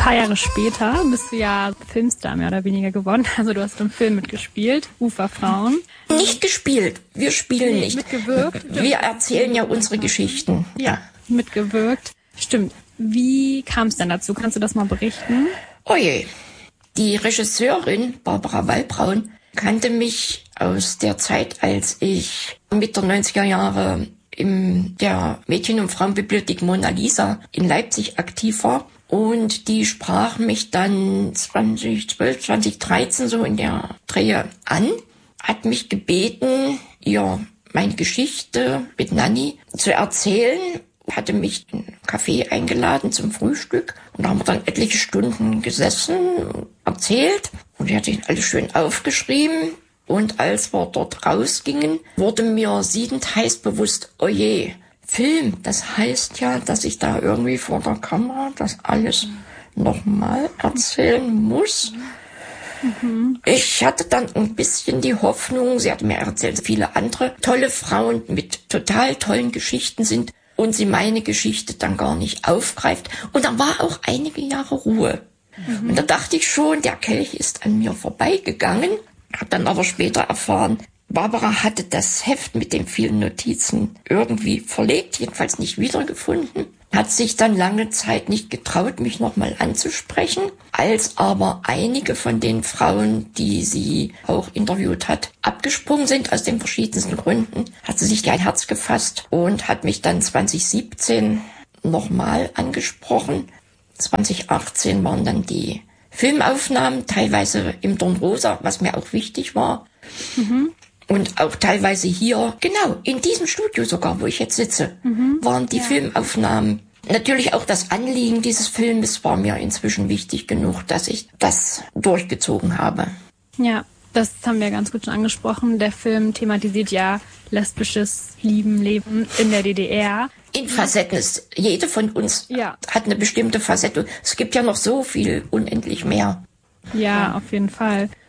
paar Jahre später bist du ja Filmstar mehr oder weniger geworden. Also du hast im Film mitgespielt, Uferfrauen. Nicht gespielt, wir spielen nicht. Mitgewirkt. Wir erzählen ja unsere Geschichten. Ja, mitgewirkt. Stimmt. Wie kam es denn dazu? Kannst du das mal berichten? Oje, die Regisseurin Barbara Wallbraun kannte mich aus der Zeit, als ich Mitte der 90er Jahre in der Mädchen- und Frauenbibliothek Mona Lisa in Leipzig aktiv war. Und die sprach mich dann 2012, 2013 so in der Drehe an, hat mich gebeten, ihr meine Geschichte mit Nanny zu erzählen, hatte mich in einen Café eingeladen zum Frühstück und da haben wir dann etliche Stunden gesessen, erzählt und die hatte ich alles schön aufgeschrieben. Und als wir dort rausgingen, wurde mir siedend heiß bewusst, oh je, Film, das heißt ja, dass ich da irgendwie vor der Kamera das alles nochmal erzählen muss. Ich hatte dann ein bisschen die Hoffnung, sie hatte mir erzählt, viele andere tolle Frauen mit total tollen Geschichten sind und sie meine Geschichte dann gar nicht aufgreift. Und dann war auch einige Jahre Ruhe. Und da dachte ich schon, der Kelch ist an mir vorbeigegangen. Hab dann aber später erfahren, Barbara hatte das Heft mit den vielen Notizen irgendwie verlegt, jedenfalls nicht wiedergefunden. Hat sich dann lange Zeit nicht getraut, mich nochmal anzusprechen. Als aber einige von den Frauen, die sie auch interviewt hat, abgesprungen sind, aus den verschiedensten Gründen, hat sie sich ein Herz gefasst und hat mich dann 2017 nochmal angesprochen. 2018 waren dann die Filmaufnahmen, teilweise im Dornrosa, was mir auch wichtig war. Und auch teilweise hier, genau, in diesem Studio sogar, wo ich jetzt sitze, waren die Filmaufnahmen. Natürlich auch das Anliegen dieses Filmes war mir inzwischen wichtig genug, dass ich das durchgezogen habe. Ja, das haben wir ganz gut schon angesprochen. Der Film thematisiert ja lesbisches Leben in der DDR. In Facetten. Jede von uns hat eine bestimmte Facette. Es gibt ja noch so viel, unendlich mehr. Ja, auf jeden Fall.